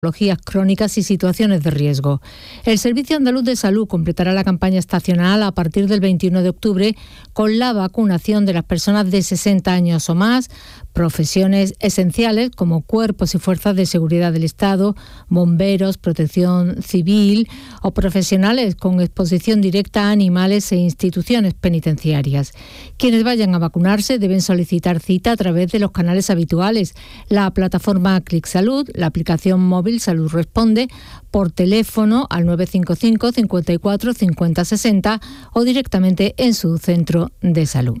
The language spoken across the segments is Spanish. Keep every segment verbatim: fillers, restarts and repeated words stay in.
patologías crónicas y situaciones de riesgo. El Servicio Andaluz de Salud completará la campaña estacional a partir del veintiuno de octubre con la vacunación de las personas de sesenta años o más, profesiones esenciales como cuerpos y fuerzas de seguridad del Estado, bomberos, protección civil o profesionales con exposición directa a animales e instituciones penitenciarias. Quienes vayan a vacunarse deben solicitar cita a través de los canales habituales, la plataforma Clic Salud, la aplicación móvil Salud Responde, por teléfono al nueve cinco cinco, cincuenta y cuatro, cincuenta, sesenta o directamente en su centro de salud.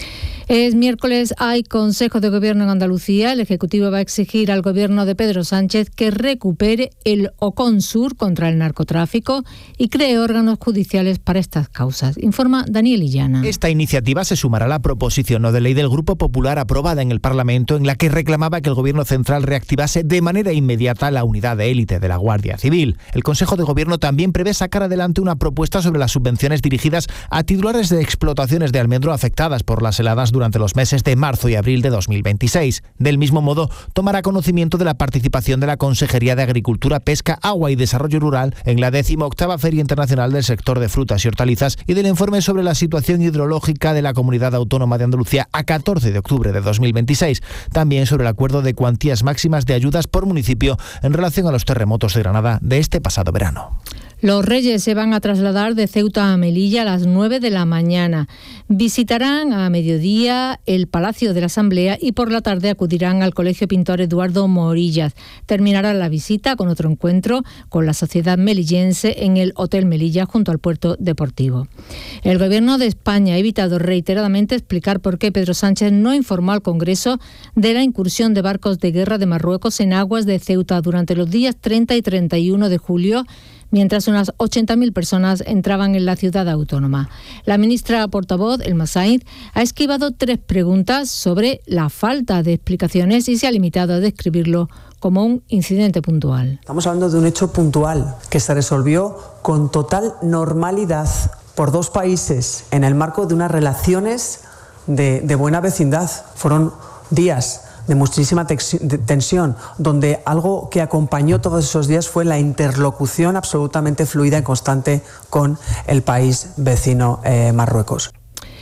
Es miércoles, hay Consejo de Gobierno en Andalucía. El Ejecutivo va a exigir al Gobierno de Pedro Sánchez que recupere el OCONSUR contra el narcotráfico y cree órganos judiciales para estas causas. Informa Daniel Illana. Esta iniciativa se sumará a la proposición no de ley del Grupo Popular aprobada en el Parlamento, en la que reclamaba que el Gobierno central reactivase de manera inmediata la unidad de élite de la Guardia Civil. El Consejo de Gobierno también prevé sacar adelante una propuesta sobre las subvenciones dirigidas a titulares de explotaciones de almendro afectadas por las heladas durante los meses de marzo y abril de dos mil veintiséis. Del mismo modo, tomará conocimiento de la participación de la Consejería de Agricultura, Pesca, Agua y Desarrollo Rural en la decimoctava Feria Internacional del Sector de Frutas y Hortalizas y del informe sobre la situación hidrológica de la Comunidad Autónoma de Andalucía a catorce de octubre de dos mil veintiséis. También sobre el acuerdo de cuantías máximas de ayudas por municipio en relación a los terremotos de Granada de este pasado verano. Los Reyes se van a trasladar de Ceuta a Melilla a las nueve de la mañana. Visitarán a mediodía el Palacio de la Asamblea y por la tarde acudirán al Colegio Pintor Eduardo Morillas. Terminará la visita con otro encuentro con la sociedad melillense en el Hotel Melilla junto al puerto deportivo. El Gobierno de España ha evitado reiteradamente explicar por qué Pedro Sánchez no informó al Congreso de la incursión de barcos de guerra de Marruecos en aguas de Ceuta durante los días treinta y treinta y uno de julio, mientras unas ochenta mil personas entraban en la ciudad autónoma. La ministra portavoz, Elma Sainz, ha esquivado tres preguntas sobre la falta de explicaciones y se ha limitado a describirlo como un incidente puntual. Estamos hablando de un hecho puntual que se resolvió con total normalidad por dos países en el marco de unas relaciones de, de buena vecindad. Fueron días de muchísima tensión, donde algo que acompañó todos esos días fue la interlocución absolutamente fluida y constante con el país vecino eh, Marruecos.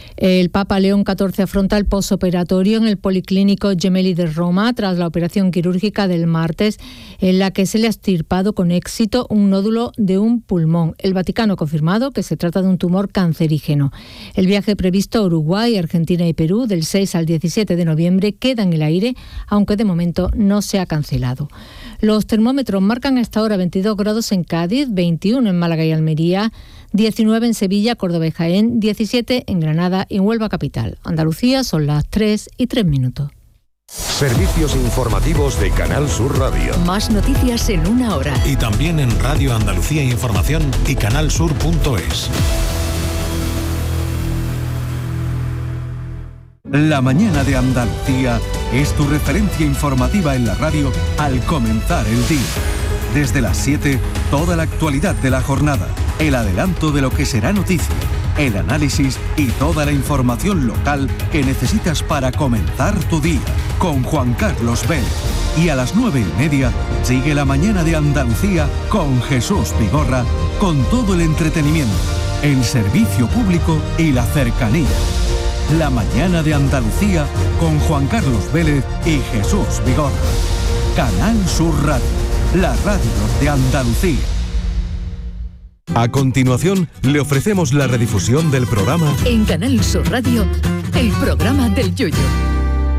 El Papa León catorce afronta el posoperatorio en el Policlínico Gemelli de Roma tras la operación quirúrgica del martes en la que se le ha extirpado con éxito un nódulo de un pulmón. El Vaticano ha confirmado que se trata de un tumor cancerígeno. El viaje previsto a Uruguay, Argentina y Perú del seis al diecisiete de noviembre queda en el aire, aunque de momento no se ha cancelado. Los termómetros marcan hasta ahora veintidós grados en Cádiz, veintiuno en Málaga y Almería, diecinueve en Sevilla, Córdoba y Jaén, diecisiete en Granada y Huelva capital. Andalucía son las tres y tres minutos. Servicios informativos de Canal Sur Radio. Más noticias en una hora. Y también en Radio Andalucía Información y canalsur punto es. La mañana de Andalucía es tu referencia informativa en la radio al comenzar el día. Desde las siete, toda la actualidad de la jornada, el adelanto de lo que será noticia, el análisis y toda la información local que necesitas para comenzar tu día. Con Juan Carlos Vélez. Y a las nueve y media, sigue la mañana de Andalucía con Jesús Vigorra, con todo el entretenimiento, el servicio público y la cercanía. La mañana de Andalucía con Juan Carlos Vélez y Jesús Vigorra. Canal Sur Radio, la radio de Andalucía. A continuación, le ofrecemos la redifusión del programa En Canal Sur Radio, el programa del Yoyo.